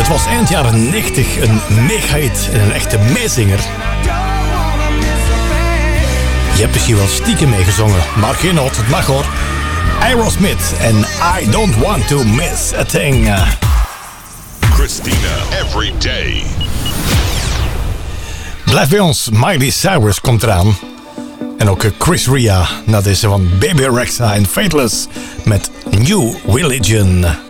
Het was eind jaren 90 een mega-hit en een echte meezinger. Je hebt misschien wel stiekem meegezongen, maar geen nood, het mag hoor. Aerosmith en I Don't Want To Miss A Thing. Christina, every day. Blijf bij ons, Miley Cyrus komt eraan. En ook Chris Ria, na deze van Baby Rexha en Fateless met New Religion.